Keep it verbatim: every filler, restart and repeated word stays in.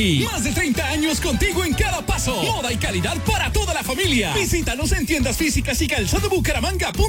City. Más de treinta años contigo en cada paso. Moda y calidad para toda la familia. Visítanos en tiendas físicas y calzado bucaramanga punto com.